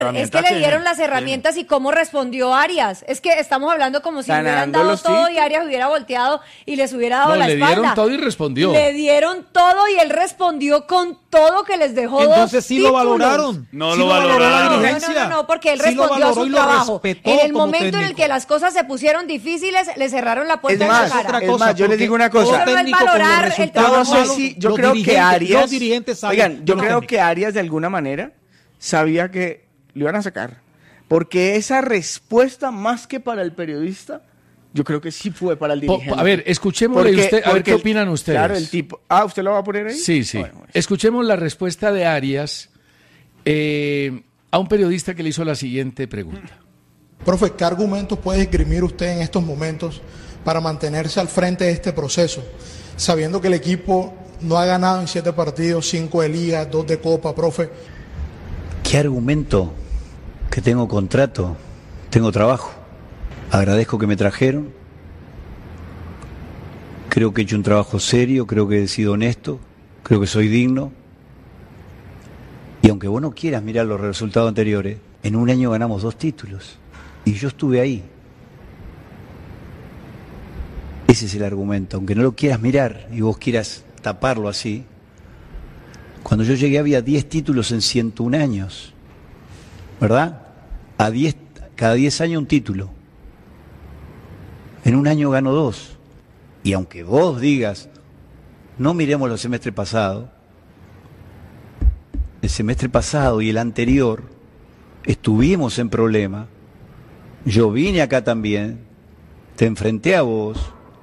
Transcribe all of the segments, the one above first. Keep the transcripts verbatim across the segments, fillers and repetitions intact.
Es que le dieron las herramientas y cómo respondió Arias. Es que estamos hablando como si le hubieran dado todo y Arias hubiera volteado y les hubiera dado no, la le espalda. Le dieron todo y respondió. Le dieron todo y él respondió con todo que les dejó. Entonces sí títulos. lo valoraron. No sí lo valoraron. No, no, no, no, porque él sí respondió a su trabajo. En el momento técnico. en el que las cosas se pusieron difíciles, le cerraron la puerta es en más, la cara. Es más, más yo les digo una cosa. Eso no es valorar el trabajo. Yo no sé si, yo creo que Arias, oigan, yo creo técnico. que Arias de alguna manera sabía que lo iban a sacar. Porque esa respuesta, más que para el periodista, yo creo que sí fue para el dirigente. A ver, escuchémosle porque, usted, a ver qué el, opinan ustedes. Claro, el tipo... Ah, ¿usted lo va a poner ahí? Sí, sí. Bueno, pues. Escuchemos la respuesta de Arias eh, a un periodista que le hizo la siguiente pregunta. Profe, ¿qué argumentos puede esgrimir usted en estos momentos para mantenerse al frente de este proceso? Sabiendo que el equipo no ha ganado en siete partidos, cinco de liga, dos de copa, profe. ¿Qué argumento? Que tengo contrato, tengo trabajo. Agradezco que me trajeron. Creo que he hecho un trabajo serio, creo que he sido honesto, creo que soy digno. Y aunque vos no quieras mirar los resultados anteriores, en un año ganamos dos títulos. Y yo estuve ahí. Ese es el argumento. Aunque no lo quieras mirar y vos quieras taparlo así, cuando yo llegué había diez títulos en ciento un años. ¿Verdad? A diez, cada diez años un título. En un año gano dos. Y aunque vos digas, no miremos los semestres pasados, el semestre pasado y el anterior estuvimos en problema. Yo vine acá también, te enfrenté a vos,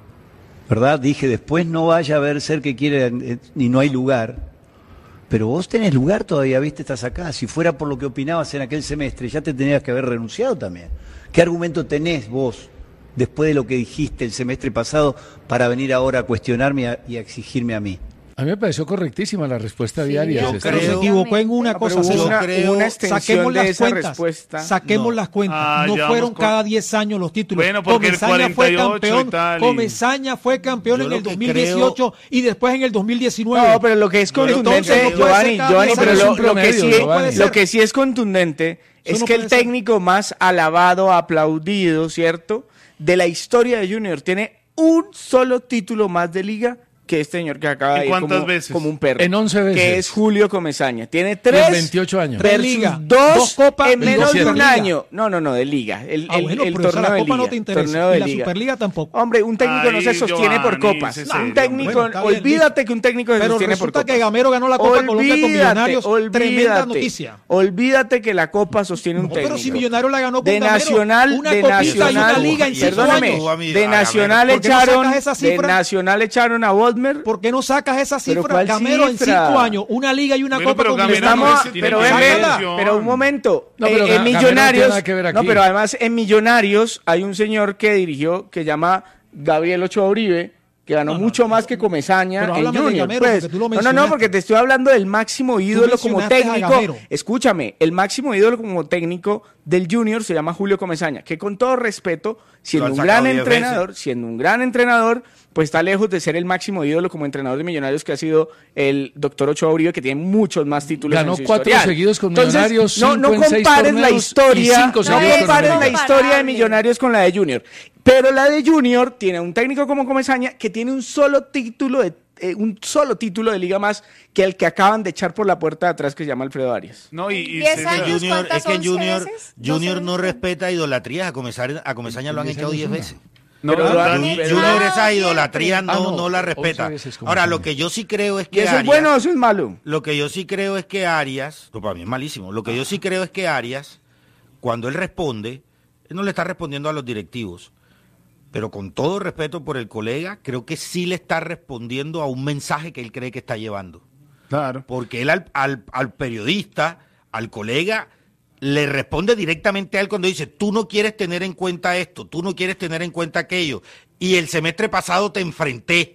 ¿verdad? Dije, después no vaya a ver ser que quiere y no hay lugar. Pero vos tenés lugar todavía, viste, estás acá. Si fuera por lo que opinabas en aquel semestre, ya te tenías que haber renunciado también. ¿Qué argumento tenés vos, después de lo que dijiste el semestre pasado, para venir ahora a cuestionarme y a exigirme a mí? A mí me pareció correctísima la respuesta Sí, de Arias. Yo creo, se equivocó en una no, cosa. Hubo una, creo, una extensión saquemos de las esa cuentas. respuesta. Saquemos no. las cuentas. Ah, no fueron con... cada diez años los títulos. Bueno, porque Comesaña el fue cuarenta y ocho campeón. y tal, y... Comesaña fue campeón Yo en lo el que dos mil dieciocho creo... y después en el dos mil diecinueve. No, pero lo que es contundente, no Giovanni, Giovanni, pero lo, lo, que sí, Giovanni. lo que sí es contundente Eso es no que el puede ser. técnico más alabado, aplaudido, ¿cierto?, de la historia de Junior tiene un solo título más de liga que este señor que acaba de ir cuántas como, veces? como un perro. En once veces. Que es Julio Comesaña. Tiene Y tres. en veintiocho años. Versus liga, dos, dos copas en y menos dos de un Superliga. año. No, no, no, de liga. El, Ah, el, bueno, el pero esa torneo la de Copa liga. no te interesa. Torneo de Y la liga. Superliga tampoco. Hombre, un técnico Ay, no se sostiene por Giovanni, copas. ese Un serio, técnico, Bueno, está bien, olvídate que un técnico se Pero sostiene por resulta copas. que Gamero ganó la Copa Colombia con Millonarios. Tremenda noticia. Olvídate que la Copa sostiene un No, técnico. pero si Millonarios la ganó con de Gamero, Nacional, una de copita y una Nacional, liga en cinco perdóname, años. de Nacional ¿Por qué no echaron, sacas esa de cifra? Nacional echaron a Bodmer. ¿Por qué no sacas esa ¿Pero cifra? cuál Gamero en cifra? cinco años, una liga y una Bueno, Copa pero con Gamero Millonarios. no Estamos, es- tiene pero, que ven, ser ven, mención. pero un momento, No, pero eh, Ga- en Gamero no Millonarios, tiene nada que ver no, aquí. pero además en Millonarios hay un señor que dirigió, que llama Gabriel Ochoa Uribe, que ganó No, no, mucho no, más que Comesaña pero en háblame de Junior. Gamero, Pues. porque tú lo no, no, no, mencionaste. porque te estoy hablando del máximo ídolo como mencionaste a técnico. Gamero. Escúchame, el máximo ídolo como técnico del Junior se llama Julio Comesaña, que con todo respeto, siendo Lo un han gran sacado diez entrenador, veces. siendo un gran entrenador, pues está lejos de ser el máximo ídolo como entrenador de Millonarios que ha sido el doctor Ochoa Uribe, que tiene muchos más títulos Ganó en su cuatro historial. seguidos con Entonces, Millonarios, no, cinco no en seis compares la torneos y historia, cinco no seguidos con compares la Millonarios. historia de Millonarios con la de Junior. Pero la de Junior tiene un técnico como Comesaña que tiene un solo título de eh, un solo título de liga más que el que acaban de echar por la puerta de atrás, que se llama Alfredo Arias. No, y, y Diez se- años. Junior, ¿Cuántas? es que ¿once Junior, veces? Junior ¿doce no veces? respeta idolatrías. A Comesaña, a Comesaña lo han echado diez veces. no, Pero no, lo no, han- no, pero- Junior Ah, esa siempre. idolatría no, Ah, no, no la once respeta. veces como Ahora, Junior. lo que yo sí creo es ¿Y que eso es Arias, bueno o eso es malo? lo que yo sí creo es que Arias, no, para mí es malísimo, lo que yo sí creo es que Arias, cuando él responde, él no le está respondiendo a los directivos, pero con todo respeto por el colega, creo que sí le está respondiendo a un mensaje que él cree que está llevando. Claro. Porque él al, al, al periodista, al colega, le responde directamente a él cuando dice, tú no quieres tener en cuenta esto, tú no quieres tener en cuenta aquello, y el semestre pasado te enfrenté.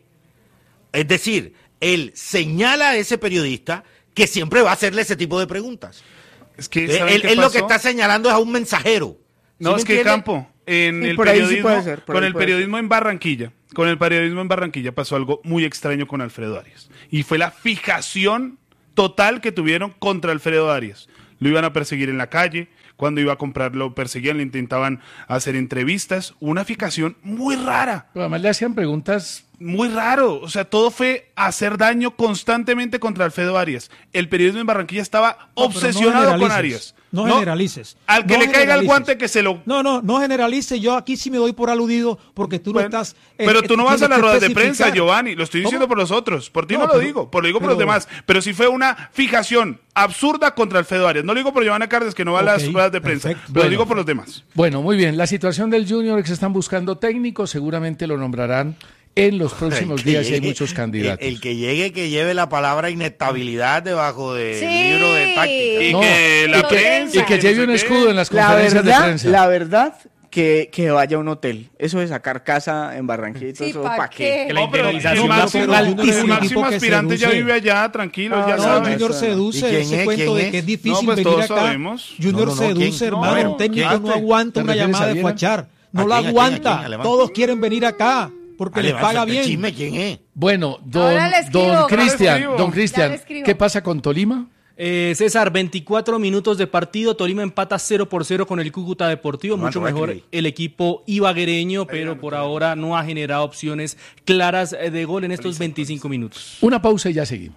Es decir, él señala a ese periodista que siempre va a hacerle ese tipo de preguntas. Es que, Eh, ¿saben él qué él lo que pasó? está señalando es a un mensajero. ¿Sí No, me es que entiende? Campo, en Sí, el por ahí sí periodismo, puede ser, por con ahí el puede periodismo en Barranquilla, con el periodismo en Barranquilla pasó algo muy extraño con Alfredo Arias. Y fue la fijación total que tuvieron contra Alfredo Arias. lo iban a perseguir en la calle, cuando iba a comprar lo perseguían, le intentaban hacer entrevistas, una fijación muy rara. Pero además le hacían preguntas... Muy raro, o sea, todo fue hacer daño constantemente contra Alfredo Arias. El periodismo en Barranquilla estaba no, obsesionado no con Arias. No, no generalices. Al que no le caiga el guante que se lo... No, no, no generalices. Yo aquí sí me doy por aludido porque tú bueno, no estás... Eh, pero tú no vas a las ruedas de especificar. prensa, Giovanni. Lo estoy diciendo ¿Cómo? Por los otros. Por ti no, no pero, lo digo, por lo digo pero, por los demás. Pero sí fue una fijación absurda contra Alfredo Arias. No lo digo por Giovanna Cárdenas, que no va okay, a las ruedas de prensa. Perfecto. Lo bueno, digo por los demás. Bueno, muy bien. La situación del Junior es que se están buscando técnicos. Seguramente lo nombrarán en los próximos días llegue, y hay muchos candidatos. El, el que llegue, que lleve la palabra inestabilidad debajo del sí. libro de táctica. Y no, que la y que, prensa. Y que lleve un escudo en las la conferencias verdad, de prensa. La verdad, que, que vaya a un hotel. Eso de sacar casa en Barranquilla y todo sí, eso, ¿para ¿para qué? qué? No, pero el máximo, el máximo aspirante ya vive allá, tranquilo, ah, ya no, sabe. Junior seduce ese es? cuento de que es difícil no, pues venir acá. Sabemos. Junior no, no, seduce, ¿quién? hermano. No, un técnico ¿quién? no aguanta una llamada de Fuachar. No la aguanta. Todos quieren venir acá. Porque les paga bien. Chisme, ¿quién es? Bueno, don, don Cristian, don Cristian, ¿qué pasa con Tolima? Eh, César, veinticuatro minutos de partido, Tolima empata cero por cero con el Cúcuta Deportivo, mucho mejor el equipo ibaguereño, pero por ahora no ha generado opciones claras de gol en estos veinticinco minutos. Una pausa y ya seguimos.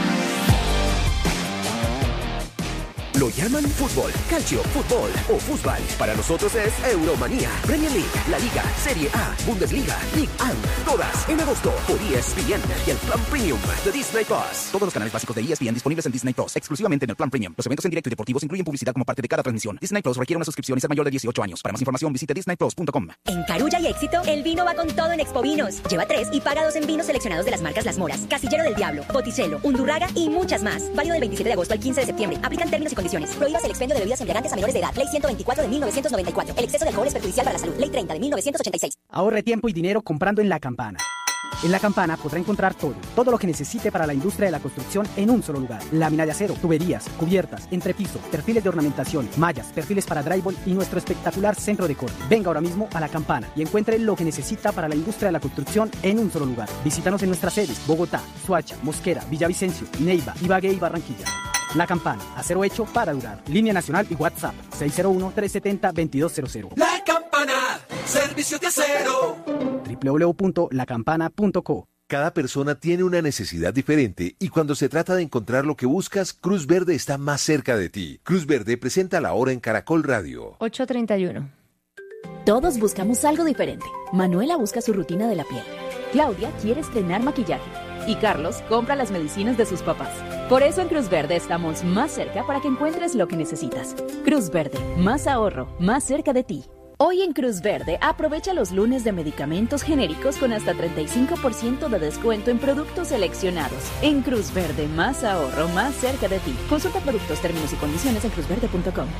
Lo llaman fútbol, calcio, fútbol o fútbol. Para nosotros es Euromanía, Premier League, La Liga, Serie A, Bundesliga, Ligue uno, todas en agosto por E S P N y el Plan Premium de Disney Plus. Todos los canales básicos de E S P N disponibles en Disney Plus, exclusivamente en el Plan Premium. Los eventos en directo y deportivos incluyen publicidad como parte de cada transmisión. Disney Plus requiere una suscripción y ser mayor de dieciocho años. Para más información visite disney plus punto com. En Carulla y Éxito, el vino va con todo en Expo Vinos. Lleva tres y paga dos en vinos seleccionados de las marcas Las Moras, Casillero del Diablo, Botticello, Undurraga y muchas más. Válido del veintisiete de agosto al quince de septiembre. Aplican términos y condiciones. Prohíbas el expendio de bebidas embriagantes a menores de edad. Ley ciento veinticuatro de mil novecientos noventa y cuatro. El exceso de alcohol es perjudicial para la salud. Ley treinta de mil novecientos ochenta y seis. Ahorre tiempo y dinero comprando en La Campana. En La Campana podrá encontrar todo, todo lo que necesite para la industria de la construcción en un solo lugar. Lámina de acero, tuberías, cubiertas, entrepiso, perfiles de ornamentación, mallas, perfiles para drywall y nuestro espectacular centro de corte. Venga ahora mismo a La Campana y encuentre lo que necesita para la industria de la construcción en un solo lugar. Visítanos en nuestras sedes: Bogotá, Soacha, Mosquera, Villavicencio, Neiva, Ibagué y Barranquilla. La Campana, acero hecho para durar. Línea nacional y WhatsApp seis cero uno, tres siete cero, dos dos cero cero. La Campana, servicio de acero. doble u doble u doble u punto la campana punto co. Cada persona tiene una necesidad diferente y cuando se trata de encontrar lo que buscas, Cruz Verde está más cerca de ti. Cruz Verde presenta la hora en Caracol Radio. ocho treinta y uno. Todos buscamos algo diferente. Manuela busca su rutina de la piel. Claudia quiere estrenar maquillaje. Y Carlos compra las medicinas de sus papás. Por eso en Cruz Verde estamos más cerca para que encuentres lo que necesitas. Cruz Verde, más ahorro, más cerca de ti. Hoy en Cruz Verde, aprovecha los lunes de medicamentos genéricos con hasta treinta y cinco por ciento de descuento en productos seleccionados. En Cruz Verde, más ahorro, más cerca de ti. Consulta productos, términos y condiciones en cruz verde punto com.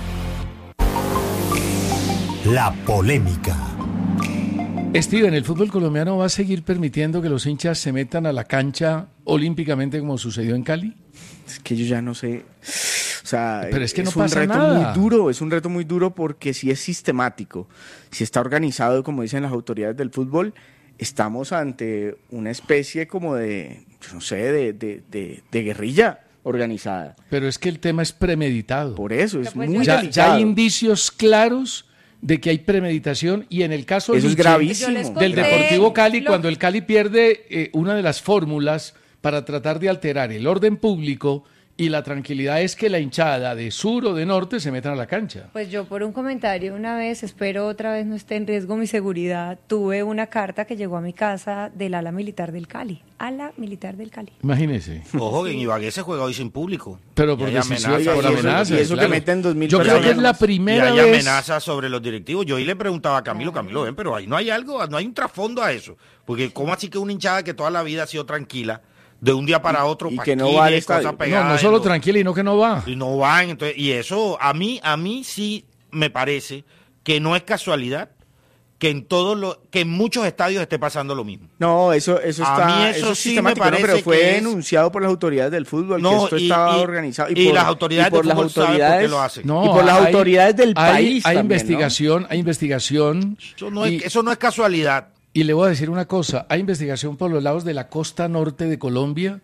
La polémica. Steven, ¿el fútbol colombiano va a seguir permitiendo que los hinchas se metan a la cancha olímpicamente como sucedió en Cali? Es que yo ya no sé... O sea, pero es que no es un pasa reto nada. muy duro, es un reto muy duro porque si es sistemático, si está organizado, como dicen las autoridades del fútbol, estamos ante una especie como de, yo no sé, de, de, de, de guerrilla organizada. Pero es que el tema es premeditado. Por eso, es pues muy ya, delicado. ya hay indicios claros de que hay premeditación y en el caso eso es gravísimo. del Deportivo Cali, lo... cuando el Cali pierde eh, una de las fórmulas para tratar de alterar el orden público y la tranquilidad es que la hinchada de sur o de norte se metan a la cancha. Pues yo por un comentario una vez, espero otra vez no esté en riesgo mi seguridad, tuve una carta que llegó a mi casa del ala militar del Cali, ala militar del Cali. Imagínese. Ojo, que en Ibagué se juega hoy sin público. Pero por decisión, amenaza, por amenaza. Y eso claro. que meten dos mil Yo creo que es la primera y hay vez. amenazas sobre los directivos. Yo ahí le preguntaba a Camilo, Camilo, ven, pero ahí no hay algo, no hay un trasfondo a eso. Porque ¿cómo así que una hinchada que toda la vida ha sido tranquila, de un día para otro, y que no va al estadio? No, no solo tranquila y no que no va. Y no van, entonces, y eso a mí, a mí sí me parece que no es casualidad que en todos los, que en muchos estadios esté pasando lo mismo. No, eso, eso está, a mí eso, eso es sí sistemático, me parece, ¿no? Pero fue que denunciado es... por las autoridades del fútbol, no, que esto y, estaba y, organizado. Y, y por, las autoridades y por del las fútbol autoridades, saben por qué lo hacen. No, y por las hay, autoridades del hay, país hay también, investigación, ¿no? hay investigación. Eso no, es, y, eso no es casualidad. Y le voy a decir una cosa, hay investigación por los lados de la costa norte de Colombia,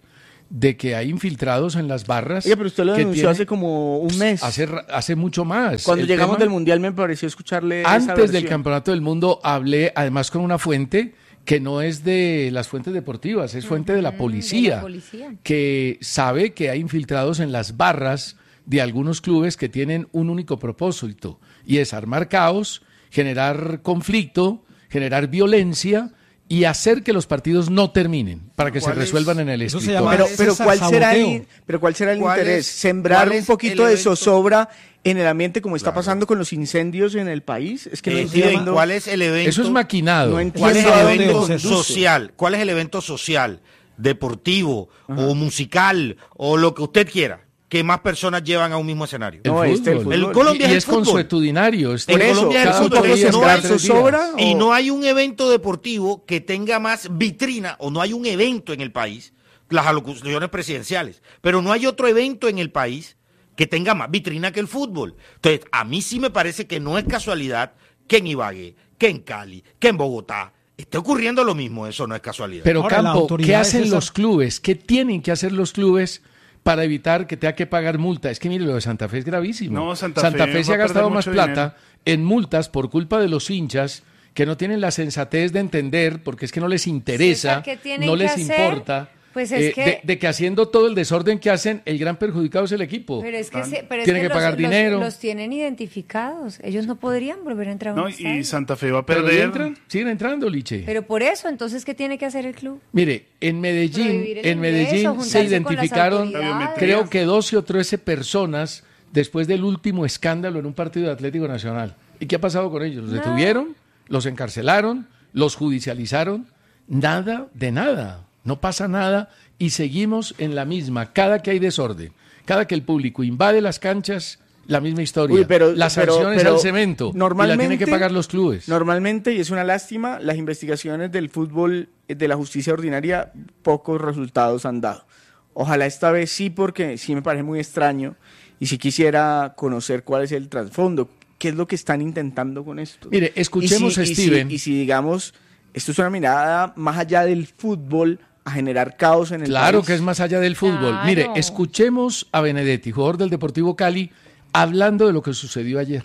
de que hay infiltrados en las barras. Oye, pero usted lo denunció tiene, hace como un mes. Hace, hace mucho más. Cuando El llegamos tema, del Mundial me pareció escucharle antes esa del versión. Campeonato del Mundo hablé además con una fuente que no es de las fuentes deportivas, es fuente de la policía, de la policía. que sabe que hay infiltrados en las barras de algunos clubes que tienen un único propósito, y es armar caos, generar conflicto, generar violencia y hacer que los partidos no terminen para que se resuelvan en el escritorio. Pero, pero ¿cuál será el, pero ¿cuál será el interés? Es, ¿Sembrar un poquito de zozobra en el ambiente como está claro. pasando con los incendios en el país? Es que no eh, entiendo. ¿Cuál es el evento? Eso es maquinado. No ¿Cuál es el evento se social? ¿Cuál es el evento social, deportivo Ajá. o musical o lo que usted quiera? Que más personas llevan a un mismo escenario. El, no, fútbol. Este, el, fútbol. el Colombia y, es, y es consuetudinario. Este en Colombia es el fútbol. No hay zozobra, y no hay un evento deportivo que tenga más vitrina, o no hay un evento en el país, las alocuciones presidenciales, pero no hay otro evento en el país que tenga más vitrina que el fútbol. Entonces, a mí sí me parece que no es casualidad que en Ibagué, que en Cali, que en Bogotá esté ocurriendo lo mismo. Eso no es casualidad. Pero Ahora, Campo, ¿qué hacen esa... los clubes? ¿Qué tienen que hacer los clubes para evitar que tenga que pagar multa? Es que mire, lo de Santa Fe es gravísimo. No, Santa, Santa Fe, Fe se ha gastado más plata dinero. en multas por culpa de los hinchas que no tienen la sensatez de entender, porque es que no les interesa, César, no les hacer? importa. Pues es eh, que... de, de que haciendo todo el desorden que hacen, el gran perjudicado es el equipo. Pero es que, se, pero es tienen que, que pagar los, dinero. Los, los tienen identificados. Ellos no podrían volver a entrar a un no, estadio. Y Santa Fe va a Pero perder. Entran, siguen entrando, Liche. Pero por eso, entonces, ¿qué tiene que hacer el club? Mire, en Medellín, en Medellín ingreso, se identificaron, creo que doce o trece personas después del último escándalo en un partido de Atlético Nacional. ¿Y qué ha pasado con ellos? Los no. detuvieron, los encarcelaron, los judicializaron. Nada de nada. No pasa nada y seguimos en la misma. Cada que hay desorden, cada que el público invade las canchas, la misma historia. Uy, pero, las pero, sanciones pero al cemento. Normalmente, y la tienen que pagar los clubes. Normalmente, y es una lástima, las investigaciones del fútbol, de la justicia ordinaria, pocos resultados han dado. Ojalá esta vez sí, porque sí me parece muy extraño y sí quisiera conocer cuál es el trasfondo. ¿Qué es lo que están intentando con esto? Mire, escuchemos si, a Steven. Y si, y si digamos, esto es una mirada más allá del fútbol, a generar caos en el Claro país. que es más allá del fútbol. Claro. Mire, escuchemos a Benedetti, jugador del Deportivo Cali, hablando de lo que sucedió ayer.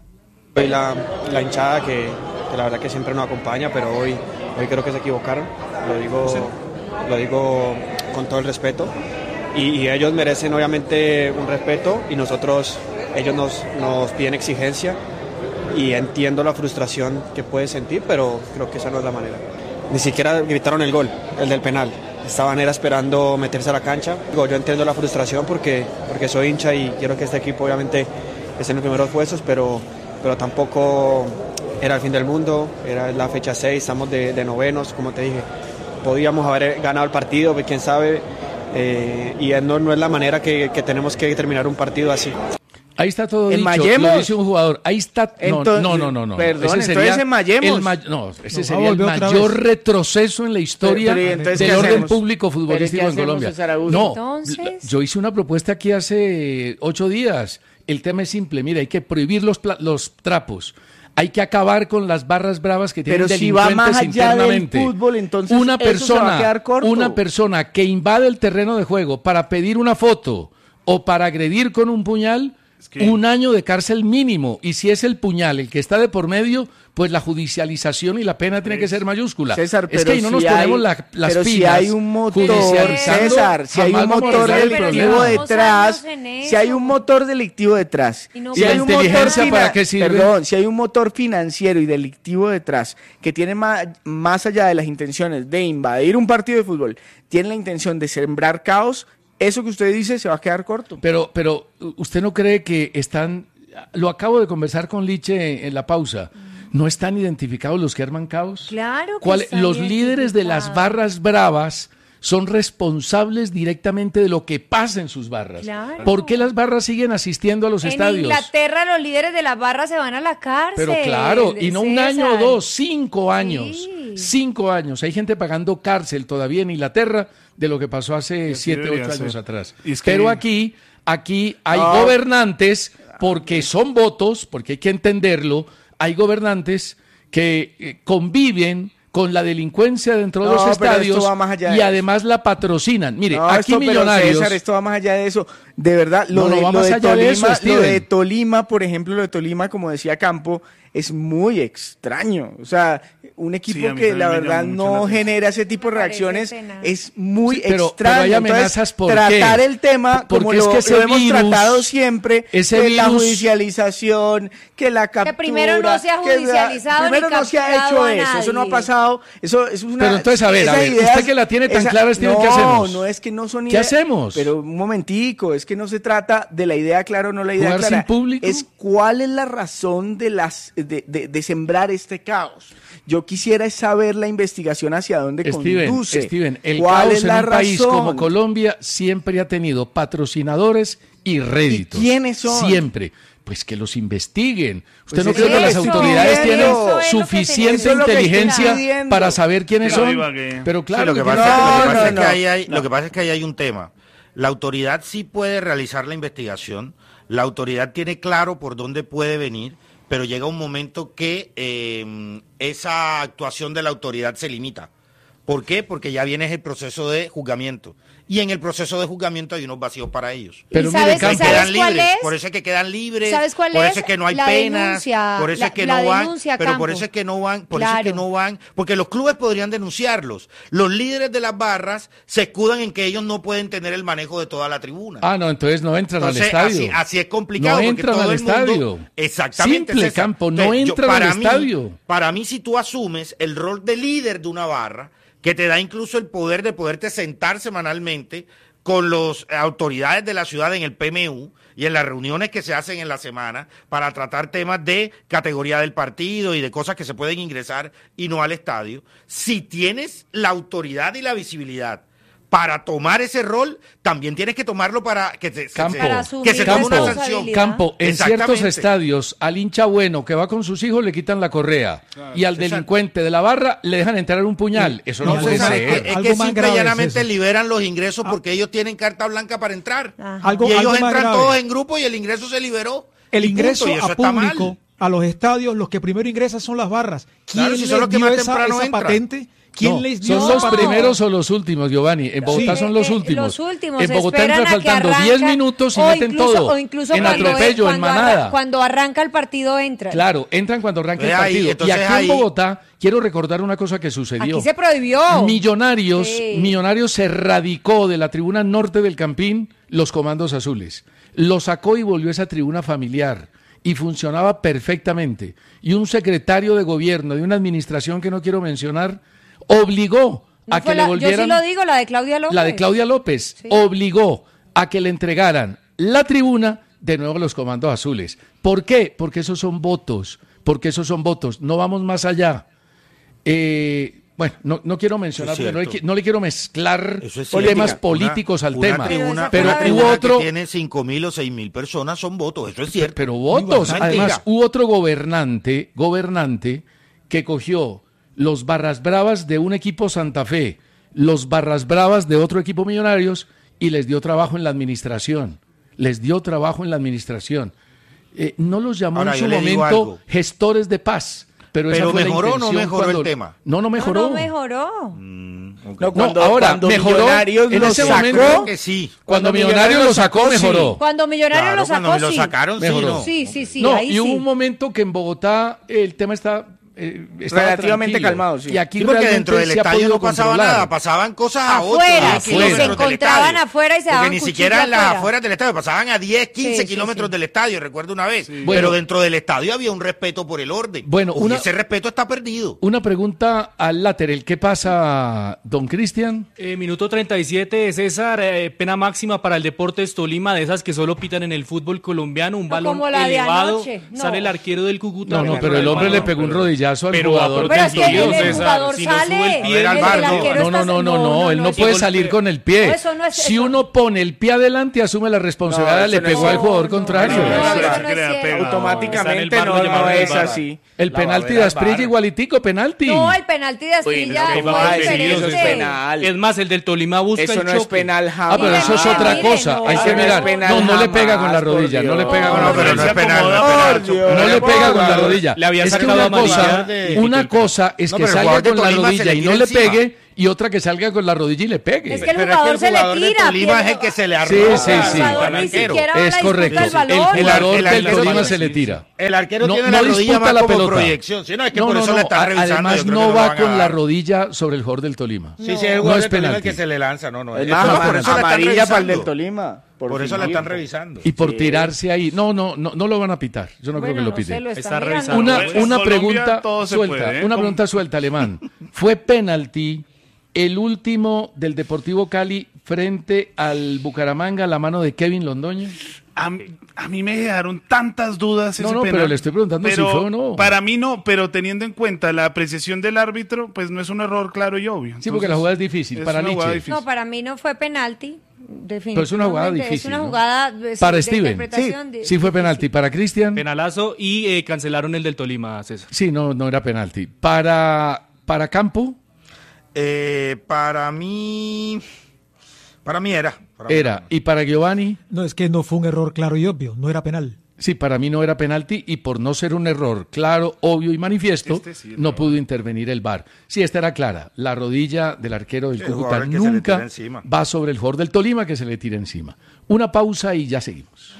Hoy la, la hinchada que, que la verdad que siempre nos acompaña, pero hoy, hoy creo que se equivocaron. Lo digo, sí. lo digo con todo el respeto. Y, y ellos merecen obviamente un respeto y nosotros, ellos nos, nos piden exigencia y entiendo la frustración que puede sentir, pero creo que esa no es la manera. Ni siquiera gritaron el gol, el del penal. Estaban era esperando meterse a la cancha. Yo entiendo la frustración porque, porque soy hincha y quiero que este equipo obviamente esté en los primeros puestos, pero, pero tampoco era el fin del mundo, era la fecha seis, estamos de, de novenos, como te dije. Podíamos haber ganado el partido, quién sabe, eh, y no, no es la manera que, que tenemos que terminar un partido así. Ahí está todo ¿En dicho, Mayemos? lo dice un jugador. Ahí está. No, entonces, no, no, no, no. Perdón, ese sería entonces en Mayemos. El ma no, ese no, sería el mayor retroceso en la historia pero, pero, del orden hacemos? público futbolístico en Colombia. No, entonces... yo hice una propuesta aquí hace ocho días. El tema es simple. Mira, hay que prohibir los, los trapos. Hay que acabar con las barras bravas que tienen pero delincuentes si va más allá internamente. Del fútbol, entonces una eso persona, se va a quedar corto. Una persona que invade el terreno de juego para pedir una foto o para agredir con un puñal, es que... un año de cárcel mínimo. Y si es el puñal el que está de por medio, pues la judicialización y la pena tiene que ser mayúscula. César, es que ahí no si nos hay, ponemos la, las pero pilas. si hay un motor, César, si hay un motor delictivo detrás, si hay un motor delictivo detrás, no si hay un motor ¿para qué sirve? Perdón, si hay un motor financiero y delictivo detrás que tiene más, más allá de las intenciones de invadir un partido de fútbol, tiene la intención de sembrar caos, eso que usted dice se va a quedar corto. Pero, pero ¿usted no cree que están, lo acabo de conversar con Liche en la pausa, ¿no están identificados los que arman caos? Claro que ¿Cuál, están los líderes de las barras bravas son responsables directamente de lo que pasa en sus barras. Claro. ¿Por qué las barras siguen asistiendo a los en estadios? En Inglaterra los líderes de las barras se van a la cárcel. Pero claro, y no un César. año o dos, cinco años. Sí. Cinco años. Hay gente pagando cárcel todavía en Inglaterra de lo que pasó hace siete, ocho años ser. atrás. Es que... Pero aquí, aquí hay No. gobernantes, porque son votos, porque hay que entenderlo, hay gobernantes que eh, conviven con la delincuencia dentro no, de los estadios esto va más allá de y eso. además la patrocinan. Mire, no, aquí esto, Millonarios... Pero César, esto va más allá de eso. De verdad, lo, no, no, de, va lo, más de, allá Tolima, de eso, lo de Tolima, por ejemplo, lo de Tolima, como decía Campo, es muy extraño. O sea, un equipo sí, que la verdad no genera ese tipo de reacciones es muy sí, pero, extraño. Pero hay amenazas. Entonces, ¿por tratar qué? el tema Porque como es lo, que ese lo hemos virus, tratado siempre, ese que virus, la judicialización, que la captura. Que primero no se ha judicializado que, primero ni no se ha hecho eso. nadie. Eso no ha pasado. Eso es una. Pero entonces, a ver, a ver, ideas, usted que la tiene tan esa, clara, Steven, no, ¿qué hacemos? No, es que no son ¿Qué ideas. hacemos? Pero un momentico, es que no se trata de la idea clara o no la idea ¿Jugar clara. sin público? Es cuál es la razón de las de, de, de sembrar este caos. Yo quisiera saber la investigación hacia dónde Steven, conduce. Steven, el ¿Cuál caos es en la un razón? país como Colombia siempre ha tenido patrocinadores y réditos. ¿Y quiénes son? Siempre. Pues que los investiguen. ¿Usted Pues no cree que las autoridades eso, tienen eso suficiente inteligencia para saber quiénes son? Pero claro, sí, lo que que pasa, no, lo que pasa no, es que no. ahí hay, lo que pasa es que ahí hay un tema. La autoridad sí puede realizar la investigación, la autoridad tiene claro por dónde puede venir, pero llega un momento que eh, esa actuación de la autoridad se limita. ¿Por qué? Porque ya viene el proceso de juzgamiento. Y en el proceso de juzgamiento hay unos vacíos para ellos. Pero sabes, mire, ¿sabes quedan cuál libres, es? por eso es que quedan libres, ¿Sabes cuál por es? eso es que no hay la penas, denuncia, por eso la, es que la no van, denuncia, pero por Campo. eso es que no van, por claro. eso es que no van, porque los clubes podrían denunciarlos. Los líderes de las barras se escudan en que ellos no pueden tener el manejo de toda la tribuna. Ah, no, entonces no entran entonces, al estadio. Así, así es complicado. No porque entran todo al el mundo, estadio. Exactamente. Simple, César. Campo, no Entonces, entran yo, para al mí, estadio. Para mí, si tú asumes el rol de líder de una barra, que te da incluso el poder de poderte sentar semanalmente con las autoridades de la ciudad en el P M U y en las reuniones que se hacen en la semana para tratar temas de categoría del partido y de cosas que se pueden ingresar y no al estadio, si tienes la autoridad y la visibilidad para tomar ese rol, también tienes que tomarlo para que, te, Campo, se, que se tome una sanción. Campo, en ciertos estadios, al hincha bueno que va con sus hijos le quitan la correa claro, y al César. delincuente de la barra le dejan entrar un puñal. Eso no, no puede ser. Es, es que simple y llanamente liberan los ingresos porque ah. ellos tienen carta blanca para entrar. Algo, y ellos algo entran grave. todos en grupo y el ingreso se liberó. El ingreso punto, y eso a público, a los estadios, los que primero ingresan son las barras. ¿Quién claro, si les son los que dio más esa, temprano esa patente? ¿Quién no, les dio ¿Son los no. primeros o los últimos, Giovanni? En Bogotá sí. son los últimos. Los últimos. En Bogotá entra faltando diez minutos y o meten incluso, todo. O incluso en cuando atropello, es, en cuando manada. Arra, cuando arranca el partido entran. Claro, entran cuando arranca el ahí, partido. Y aquí ahí... en Bogotá, quiero recordar una cosa que sucedió. Aquí se prohibió. Millonarios, sí. Millonarios se radicó de la tribuna norte del Campín los comandos azules. Lo sacó y volvió a esa tribuna familiar. Y funcionaba perfectamente. Y un secretario de gobierno de una administración que no quiero mencionar obligó no a que la, le volvieran... Yo sí lo digo, la de Claudia López. La de Claudia López sí. obligó a que le entregaran la tribuna de nuevo a los comandos azules. ¿Por qué? Porque esos son votos, porque esos son votos. No vamos más allá. Eh, bueno, no, no quiero mencionar, porque no, le, no le quiero mezclar es temas políticos una, al una tema. Tribuna, pero una hubo otro que tiene cinco mil o seis mil personas, son votos, eso es cierto. Pero, pero votos, además, hubo otro gobernante, gobernante que cogió los barras bravas de un equipo Santa Fe, los barras bravas de otro equipo Millonarios y les dio trabajo en la administración. Les dio trabajo en la administración. Eh, no los llamó Ahora, en su momento gestores de paz. Pero, pero esa fue mejoró o no mejoró cuando... el tema. No, no mejoró. No, no mejoró. Mm, okay. no, cuando, no, ahora cuando mejoró. Millonarios en ese sacó, momento que sí. Cuando, cuando Millonarios lo sacó, sacó mejoró. Sí. Cuando Millonarios claro, lo sacó, cuando sí. lo sacaron, mejoró. sí, no. Sí, sí, sí. No, ahí y hubo sí. un momento que en Bogotá el tema está eh, relativamente tranquilo. calmado, sí. Y aquí sí, porque dentro del estadio no pasaba controlar. nada, pasaban cosas a afuera, ocho kilómetros se encontraban afuera y se daban porque ni siquiera en las afuera. afueras del estadio, pasaban a diez, quince sí, kilómetros sí, sí. del estadio, recuerdo una vez. Sí. Pero Bueno, dentro del estadio había un respeto por el orden. Bueno, Uy, una, ese respeto está perdido. Una pregunta al lateral. ¿Qué pasa, don Cristian? Eh, minuto treinta y siete, César, eh, pena máxima para el Deportes Tolima, de esas que solo pitan en el fútbol colombiano, un no balón como la elevado, de no. sale el arquero del Cúcuta. No, no, pero el hombre le pegó un rodillazo al pero jugador. Pero es que el, el César, jugador si no sale. sube el pie, el el bar, arquero no, no, está- no, no, no, él no puede salir con el pie. No, eso no es- Si eso- uno pone el pie adelante, asume la responsabilidad, No, le eso no pegó es- al jugador no, contrario. no, no, no, no, eso no no, es que le cierto. pega. Automáticamente bar, no, lo no llamaron es el bar. así. El penalti de Asprilla igualitico, penalti. No, el penalti de Asprilla Uy, no, fue no, diferente. eso es penal. Es más, el del Tolima busca Eso el no choque. es penal Ah, jamás. pero eso es Mire, otra mire, cosa. no, Hay que eso no es mirar. penal No, no le pega jamás, con la por rodilla. No le Dios. pega con No, la pero no rodilla. es penal, no es Por penal. Dios. No le pega con la Por rodilla. Le había Es que sacado una amarilla cosa Una, de, una cosa es no, que salga con la rodilla y no le encima. pegue, y otra que salga con la rodilla y le pegue. Es que el pero jugador, es que el jugador se le tira. De Tolima es el que se le arroja. Sí, sí, sí. Es correcto. El, el jugador el, el del Tolima se le tira. El arquero no, tiene no la rodilla más la como pelota. proyección. Si no, es que no, por no, eso no, le están revisando. Además no va con la rodilla sobre el jugador del Tolima. Sí, sí, es el jugador del Tolima el que se le lanza. No, no. Amarilla para el del Tolima. Por, por eso la están revisando. Y por sí. tirarse ahí. No, no, no, no lo van a pitar. Yo no bueno, creo que lo piten. No Está revisando. Una, una pregunta suelta, puede, ¿eh? una pregunta suelta, Alemán. ¿Fue penalti el último del Deportivo Cali frente al Bucaramanga, la mano de Kevin Londoño? A mí, a mí me dejaron tantas dudas. No, ese no, penal, pero le estoy preguntando pero si fue o no. Para mí no, pero teniendo en cuenta la apreciación del árbitro, pues no es un error claro y obvio. Entonces, sí, porque la jugada es difícil. Es para Nietzsche. No, para mí no fue penalti. Pero es una jugada difícil. Es una ¿no? jugada de, para de Steven. Sí, de, sí fue penalti. Para Cristian. Penalazo y eh, cancelaron el del Tolima, César. Sí, no, no era penalti. Para, para Campo. Eh, para mí. Para mí era. Para era. Mí. ¿Y para Giovanni? No, es que no fue un error claro y obvio. No era penal. Sí, para mí no era penalti y por no ser un error claro, obvio y manifiesto, este sí, no pudo intervenir el V A R. Sí, esta era clara. La rodilla del arquero del sí, Cúcuta nunca va sobre el jugador del Tolima que se le tira encima. Una pausa y ya seguimos.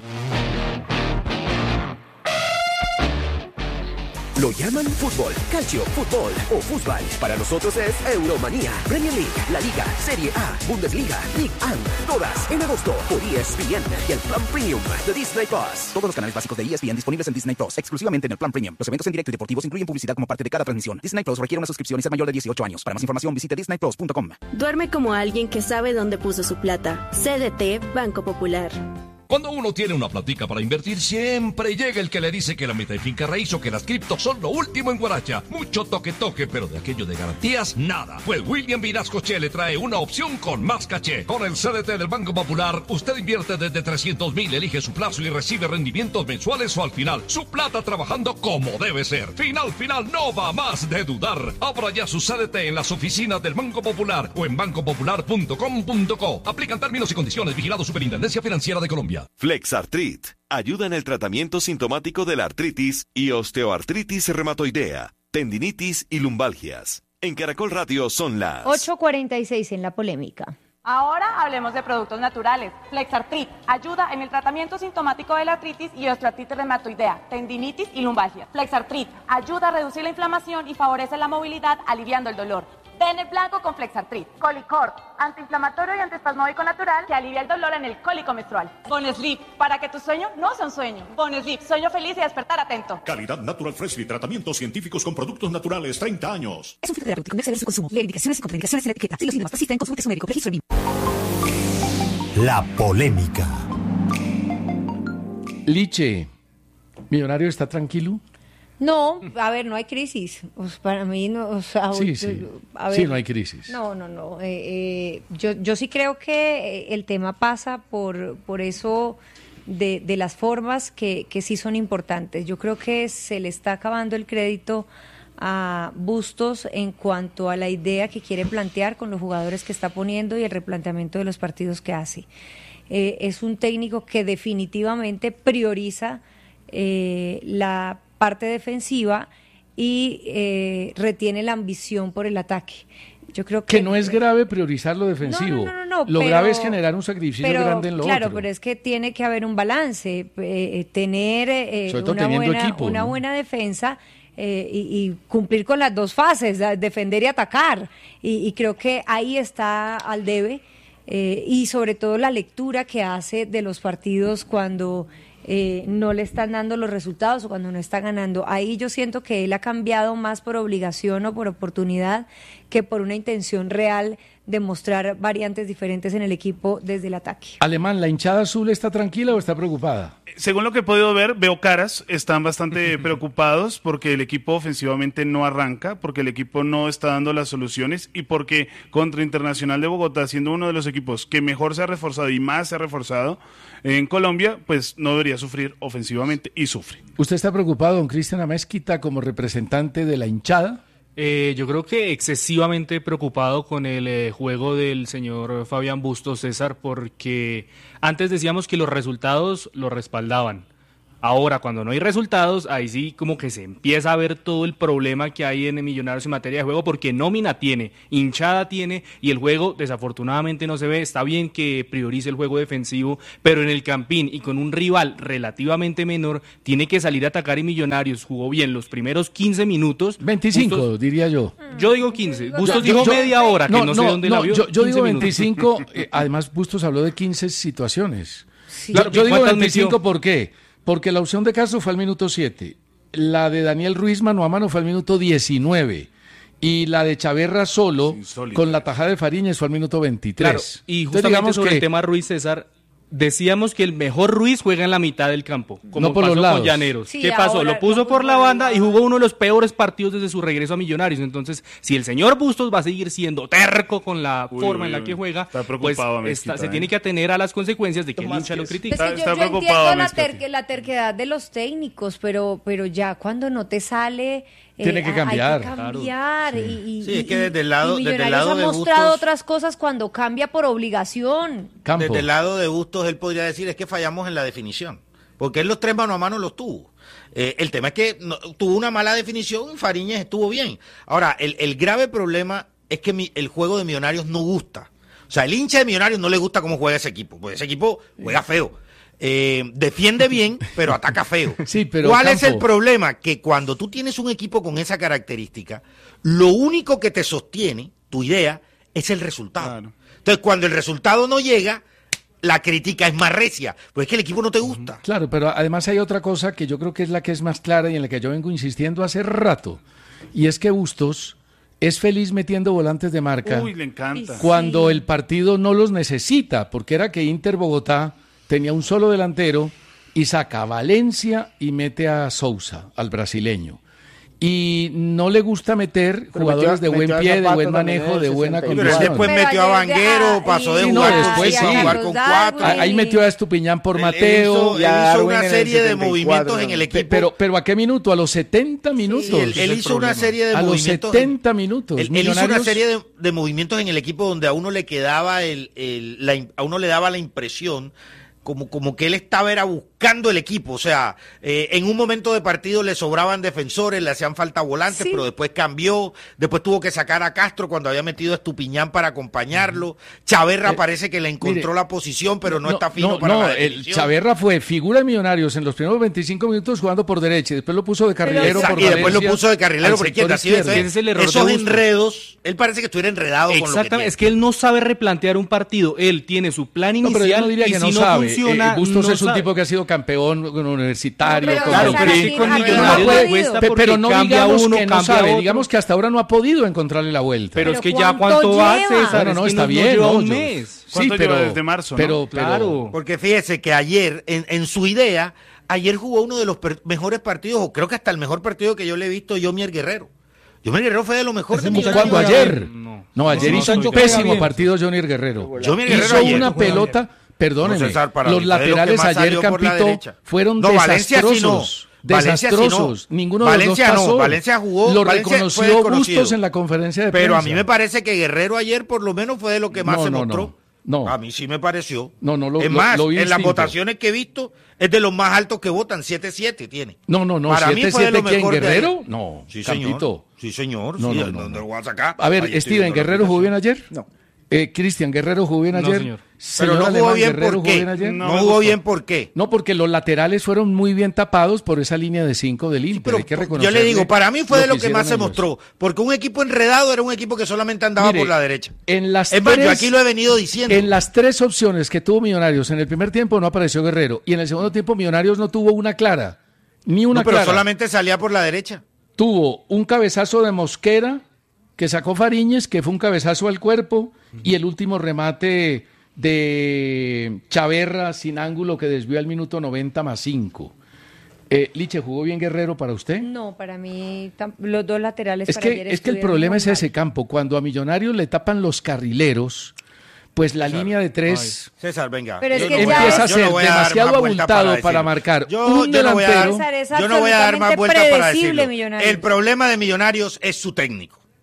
Lo llaman fútbol, calcio, fútbol o fútbol. Para nosotros es Euromanía. Premier League, La Liga, Serie A, Bundesliga, Ligue uno. Todas en agosto por E S P N y el Plan Premium de Disney Plus. Todos los canales básicos de E S P N disponibles en Disney Plus, exclusivamente en el Plan Premium. Los eventos en directo y deportivos incluyen publicidad como parte de cada transmisión. Disney Plus requiere una suscripción y ser mayor de dieciocho años. Para más información visite disney plus punto com. Duerme como alguien que sabe dónde puso su plata. C D T Banco Popular. Cuando uno tiene una platica para invertir, siempre llega el que le dice que la meta de finca raíz o que las criptos son lo último en Guaracha. Mucho toque-toque, pero de aquello de garantías, nada. Pues William Vinasco Che le trae una opción con más caché. Con el C D T del Banco Popular, usted invierte desde trescientos mil, elige su plazo y recibe rendimientos mensuales o al final. Su plata trabajando como debe ser. Final, final, no va más de dudar. Abra ya su C D T en las oficinas del Banco Popular o en banco popular punto com punto co. Aplican términos y condiciones. Vigilado Superintendencia Financiera de Colombia. Flexartrit ayuda en el tratamiento sintomático de la artritis y osteoartritis reumatoidea, tendinitis y lumbalgias. En Caracol Radio son las ocho cuarenta y seis en la polémica. Ahora hablemos de productos naturales. Flexartrit ayuda en el tratamiento sintomático de la artritis y osteoartritis reumatoidea, tendinitis y lumbalgias. Flexartrit ayuda a reducir la inflamación y favorece la movilidad, aliviando el dolor. Ven el blanco con Flexartrit. Colicort, antiinflamatorio y antiespasmódico natural que alivia el dolor en el cólico menstrual. Bonesleep, para que tu sueño no sea un sueño. Bonesleep, sueño feliz y despertar atento. Calidad Natural Freshly, tratamientos científicos con productos naturales, treinta años. Es un filtro terapéutico, no exceder su consumo. Lee indicaciones y contraindicaciones en la etiqueta. Si los síntomas persisten, consulte a su médico. Registro en La polémica. Liche, ¿Millonario está tranquilo? No, a ver, no hay crisis. Pues para mí, no, o sea, sí, sí. A ver, sí, no hay crisis. No, no, no. Eh, eh, yo, yo sí creo que el tema pasa por, por eso de, de las formas que, que sí son importantes. Yo creo que se le está acabando el crédito a Bustos en cuanto a la idea que quiere plantear con los jugadores que está poniendo y el replanteamiento de los partidos que hace. Eh, es un técnico que definitivamente prioriza eh, la parte defensiva y eh, retiene la ambición por el ataque. Yo creo que, que no es grave priorizar lo defensivo. No, no, no, no, lo pero, grave es generar un sacrificio pero, grande en lo claro, otro. Claro, pero es que tiene que haber un balance, eh, tener eh, una, buena, equipo, una ¿no? buena defensa eh, y, y cumplir con las dos fases, defender y atacar. Y, y creo que ahí está al debe eh, y sobre todo la lectura que hace de los partidos cuando Eh, no le están dando los resultados o cuando no está ganando. Ahí yo siento que él ha cambiado más por obligación o por oportunidad que por una intención real de mostrar variantes diferentes en el equipo desde el ataque. Alemán, ¿la hinchada azul está tranquila o está preocupada? Según lo que he podido ver, veo caras, están bastante preocupados porque el equipo ofensivamente no arranca, porque el equipo no está dando las soluciones y porque contra Internacional de Bogotá, siendo uno de los equipos que mejor se ha reforzado y más se ha reforzado en Colombia, pues no debería sufrir ofensivamente y sufre. ¿Usted está preocupado, don Cristian Amezquita, como representante de la hinchada? Eh, yo creo que excesivamente preocupado con el eh, juego del señor Fabián Bustos, César, porque antes decíamos que los resultados lo respaldaban, Ahora, cuando no hay resultados, ahí sí como que se empieza a ver todo el problema que hay en Millonarios en materia de juego, porque nómina tiene, hinchada tiene, y el juego desafortunadamente no se ve. Está bien que priorice el juego defensivo, pero en el Campín y con un rival relativamente menor, tiene que salir a atacar, y Millonarios jugó bien los primeros quince minutos. veinticinco, Bustos, diría yo. Yo digo quince. Bustos dijo media hora, que no, no sé no, dónde no, la vio. Yo, yo digo veinticinco, eh, además Bustos habló de quince situaciones. Sí. Yo, yo digo veinticinco, ¿por qué? Porque la opción de Castro fue al minuto siete, la de Daniel Ruiz mano a mano fue al minuto diecinueve, y la de Chaverra solo, con la tajada de Fariñez, fue al minuto veintitrés. Claro, y justamente Entonces, sobre que... el tema Ruiz, César, decíamos que el mejor Ruiz juega en la mitad del campo, como no por pasó los lados. con Llaneros. Sí, ¿Qué pasó? Lo puso por la banda y jugó uno de los peores partidos desde su regreso a Millonarios. Entonces, si el señor Bustos va a seguir siendo terco con la uy, forma uy, en la que juega, pues está, se tiene que atener a las consecuencias de que el hincha lo critica. Pues que yo, yo entiendo la, ter la terquedad de los técnicos, pero, pero ya cuando no te sale... Tiene que cambiar. Hay que cambiar. Claro. Y, y, sí, es que desde el lado, y desde el lado ha de mostrado Bustos, otras cosas cuando cambia por obligación. Campo. Desde el lado de Bustos, él podría decir es que fallamos en la definición, porque él los tres mano a mano los tuvo. Eh, el tema es que no, tuvo una mala definición y Fariñez estuvo bien. Ahora, el, el grave problema es que mi, el juego de Millonarios no gusta. O sea, el hincha de Millonarios no le gusta cómo juega ese equipo, porque ese equipo juega feo. Eh, defiende bien, pero ataca feo. Sí, pero ¿Cuál Campo... es el problema? Que cuando tú tienes un equipo con esa característica, lo único que te sostiene, tu idea, es el resultado. Claro. Entonces, cuando el resultado no llega, la crítica es más recia, pues es que el equipo no te gusta. Claro, pero además hay otra cosa que yo creo que es la que es más clara y en la que yo vengo insistiendo hace rato, y es que Bustos es feliz metiendo volantes de marca. Uy, le encanta. Cuando sí. el partido no los necesita, porque era que Inter Bogotá tenía un solo delantero y saca a Valencia y mete a Sousa, al brasileño. Y no le gusta meter pero jugadores metió, de buen pie, de buen manejo, de buena condición. Pero después pero metió a Vanguero, pasó de jugar, no, después, sí, sí. jugar con cuatro. Ahí metió a Estupiñán por Mateo. Él hizo, él hizo una serie de movimientos en el equipo. Pero, pero ¿a qué minuto? A los setenta minutos. Sí, él, él hizo una serie de a movimientos. A los setenta minutos. Él, él hizo una serie de, de movimientos en el equipo donde a uno le quedaba el, el la, a uno le daba la impresión como, como que él estaba era buscando el equipo, o sea, eh, en un momento de partido le sobraban defensores, le hacían falta volantes, sí. pero después cambió, después tuvo que sacar a Castro cuando había metido a Estupiñán para acompañarlo, Chaverra eh, parece que le encontró mire, la posición, pero no, no está fino no, para no, la definición. El Chaverra fue figura de Millonarios en los primeros veinticinco minutos jugando por derecha, y después lo puso de carrilero pero, por y Valencia, después lo puso de carrilero por izquierda, así es, es el error esos enredos, él parece que estuviera enredado con lo que tiene. Es que él no sabe replantear un partido, él tiene su plan inicial, no, pero yo no diría y que si no, no sabe. funciona, eh, Bustos no es un sabe. tipo que ha sido campeón universitario, no, pero con claro, pero sí con Millonarios cuesta porque pero no cambia digamos uno, que no cambia sabe, otro. digamos que hasta ahora no ha podido encontrarle la vuelta. Pero, pero es que ya cuánto hace, bueno, no, es está que bien, no lleva no, un yo, mes. Sí, pero desde marzo, ¿no? pero, pero claro, porque fíjese que ayer en, en su idea, ayer jugó uno de los per- mejores partidos, o creo que hasta el mejor partido que yo le he visto, Yomier Guerrero. Yomier Guerrero fue de lo mejor de Millonarios. ¿Cuándo? ¿Ayer? No, no ayer no, hizo no, un pésimo partido Yomier Guerrero. Yomier Guerrero hizo ayer, una pelota, perdóneme, no, César, los laterales ayer, Campito, fueron no, desastrosos. Valencia desastrosos, sí no. ninguno Valencia de los dos pasó. No. Valencia jugó, lo Valencia reconoció Bustos en la conferencia de prensa. Pero a mí me parece que Guerrero ayer por lo menos fue de lo que más no, se no, mostró. No, no. A mí sí me pareció. No, no, lo, es más, lo, lo en las distinto. votaciones que he visto es de los más altos que votan, siete siete tiene. No, no, no, Para siete, mí fue de lo ¿quién, mejor Guerrero? De... No, sí, Campito. señor. Sí, señor. No, sí, no, no, ¿dónde no. lo voy a sacar? A ver, Ahí Steven, ¿Guerrero jugó bien ayer? No. Eh, Cristian, ¿Guerrero jugó bien ayer? No, señor. Pero no jugó bien, ¿por qué? Ayer? No, no jugó bien, ¿por qué? No, porque los laterales fueron muy bien tapados por esa línea de cinco del Inter. Sí, pero hay que reconocerle. Yo le digo, para mí fue lo de lo que que más se ellos. mostró. Porque un equipo enredado era un equipo que solamente andaba Mire, por la derecha. En las es tres, más, yo aquí lo he venido diciendo. En las tres opciones que tuvo Millonarios, en el primer tiempo no apareció Guerrero. Y en el segundo tiempo Millonarios no tuvo una clara. Ni una no, pero clara. solamente salía por la derecha. Tuvo un cabezazo de Mosquera que sacó Fariñez, que fue un cabezazo al cuerpo, uh-huh. y el último remate de Chaverra sin ángulo que desvió al minuto noventa más cinco. Eh, Liche, ¿jugó bien Guerrero para usted? No, para mí tam- los dos laterales es para que, ayer es que el problema es mal. ese campo. Cuando a Millonarios le tapan los carrileros, pues la César, línea de tres ay, César, venga. Pero es yo que no ya empieza es- a ser no a demasiado abultado para, para marcar yo, un yo no voy a dar, delantero. yo no voy a dar más vueltas para predecible, decirlo. Millonarios. El problema de Millonarios es su técnico.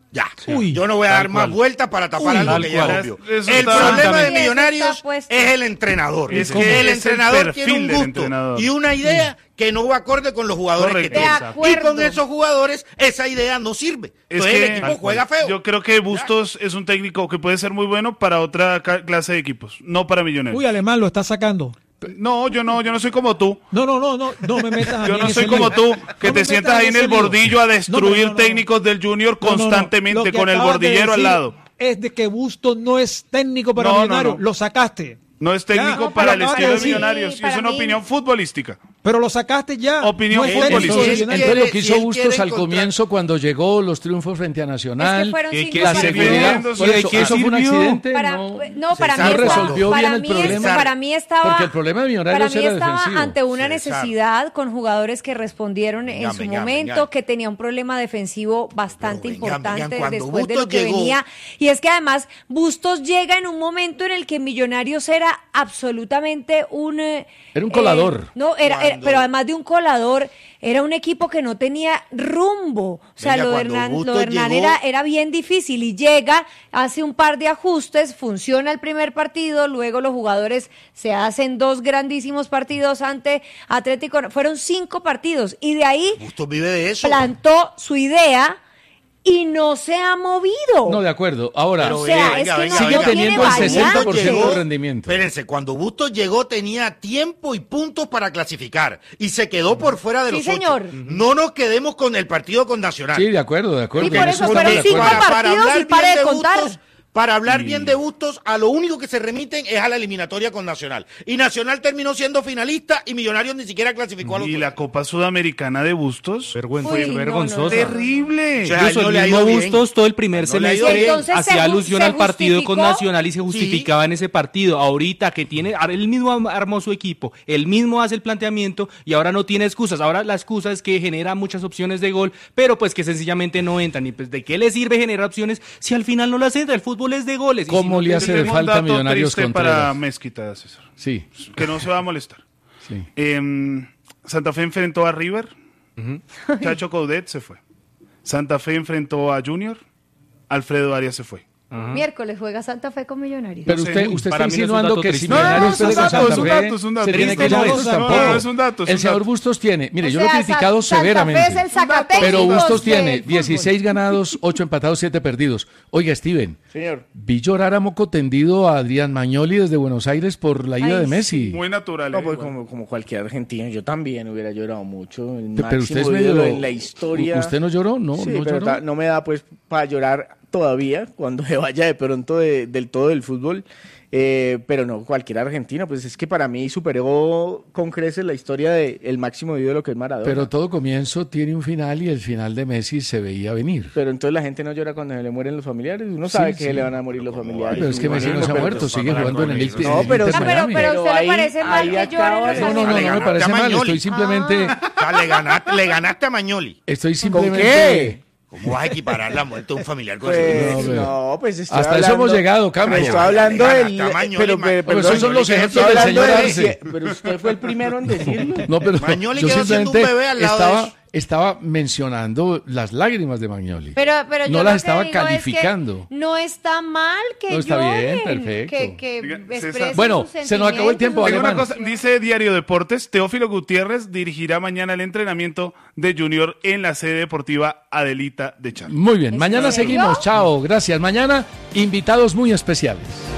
Ya, Uy, yo no voy a dar más vueltas para tapar Uy, algo que ya es obvio. El problema de Millonarios es el entrenador. Es que el entrenador tiene un gusto y una idea que no va acorde con los jugadores Correcto. que tiene. Y con esos jugadores esa idea no sirve. Entonces es que, el equipo juega feo. Yo creo que Bustos ya. es un técnico que puede ser muy bueno para otra clase de equipos, no para Millonarios. Uy, Alemán lo está sacando. No, yo no, yo no soy como tú. No, no, no, no, no me metas a Yo mí no en soy ese como lío. tú, que no te sientas ahí en el bordillo a destruir no, no, no, técnicos del Junior no, constantemente no, no, no. con el bordillero al lado. Es de que Bustos no es técnico para no, Millonarios, no, no. lo sacaste. No es técnico ya, para no, el estilo de decir, Millonarios, sí, y es una mí. opinión futbolística. Pero lo sacaste ya. Opinión no futbolística. Entonces, entonces lo que hizo Bustos al comienzo cuando llegó los triunfos frente a Nacional, es que la seguridad, por eso, eso fue un accidente, para, no, no, para no mí resolvió para bien mí el problema. Es, para mí estaba, porque el problema de Millonarios para mí era estaba defensivo. ante una César. necesidad con jugadores que respondieron venga, en su venga, momento, venga. que tenía un problema defensivo bastante venga, importante venga, después Bustos de lo que llegó, venía. Y es que además Bustos llega en un momento en el que Millonarios era absolutamente un... Era un colador. Eh, no, era, era, pero además de un colador, era un equipo que no tenía rumbo. O sea, Venga, lo de Hernán, lo de Hernán llegó... era, era bien difícil y llega, hace un par de ajustes, funciona el primer partido, luego los jugadores se hacen dos grandísimos partidos ante Atlético. Fueron cinco partidos y de ahí Bustos vive de eso. plantó su idea y no se ha movido. No, de acuerdo. Ahora, Pero, o sea, venga, es que venga, sigue no teniendo el sesenta por ciento de rendimiento. Espérense, cuando Bustos llegó tenía tiempo y puntos para clasificar y se quedó por fuera de sí, los señor. ocho. No nos quedemos con el partido con Nacional. Sí, de acuerdo, de acuerdo. Y por eso fueron cinco para, partidos para y pare de contar. Bustos, Para hablar bien de Bustos, a lo único que se remiten es a la eliminatoria con Nacional. Y Nacional terminó siendo finalista y Millonarios ni siquiera clasificó a los Y dos. la Copa Sudamericana de Bustos. Vergüenza, fue Uy, vergonzosa. No, no. Terrible. O sea, Incluso no el mismo Bustos todo el primer no semestre hacía alusión al partido con Nacional y se justificaba sí. en ese partido. Ahorita que tiene, él mismo armó su equipo, él mismo hace el planteamiento y ahora no tiene excusas. Ahora la excusa es que genera muchas opciones de gol, pero pues que sencillamente no entran. Y pues, ¿de qué le sirve generar opciones si al final no las entra? El fútbol es de goles. ¿Cómo ¿Cómo le hace de falta a Millonarios Contreras? Para Mezquita, César. Sí. Que no se va a molestar. Sí. Eh, Santa Fe enfrentó a River. Uh-huh. Chacho Coudet se fue. Santa Fe enfrentó a Junior. Alfredo Arias se fue. Uh-huh. Miércoles juega Santa Fe con Millonarios. Pero usted, usted está insinuando no que si no, Millonarios no, no, no, Santa Fe es un dato, es un dato. se tiene que no, ir no, tampoco. No, es un dato, es el un señor dato. Bustos tiene, mire, o yo sea, lo he criticado Santa severamente. Fe es el Zacatecos pero Bustos tiene fútbol. dieciséis ganados, ocho empatados, siete perdidos. Oiga, Steven, señor, vi llorar a moco tendido a Adrián Magnoli desde Buenos Aires por la ida Ay, de Messi. Muy natural. No, eh, pues bueno. como, como cualquier argentino, yo también hubiera llorado mucho. El pero usted es medio medio en la historia. ¿Usted no lloró? No, sí, no pero lloró. ta, no me da pues para llorar todavía cuando se vaya de pronto de, del todo del fútbol. Eh, pero no, cualquier argentino, pues es que para mí superó con creces la historia del de máximo ídolo que es Maradona. Pero todo comienzo tiene un final y el final de Messi se veía venir. Pero entonces la gente no llora cuando se le mueren los familiares, uno sabe sí, que sí. le van a morir los familiares. Pero es que Messi no se ha muerto, sigue jugando en el Inter. No, pero, no, pero, pero ¿usted le parece mal que llore? No, no, no, no me parece mal, estoy simplemente... Ah. Le, ganaste, le ganaste a Magnoli. Estoy simplemente... ¿Con qué? ¿Cómo vas a equiparar la muerte de un familiar con pues, no, no, pues estoy hasta hablando, eso hemos llegado, Carlos. Estoy hablando del... Pero, pero, pero esos son los ejemplos del señor Arce. Pero usted fue el primero en decirlo. No, pero Magnoli yo quedó siendo un bebé al lado estaba, de eso. Estaba mencionando las lágrimas de Magnoli. Pero, pero yo no las estaba digo calificando. Es que no está mal que no está lloren, bien, perfecto. Que, que bueno, se nos acabó el tiempo. Una cosa, dice Diario Deportes, Teófilo Gutiérrez dirigirá mañana el entrenamiento de Junior en la sede deportiva Adelita de Char. Muy bien, mañana seguimos. Chao, gracias. Mañana invitados muy especiales.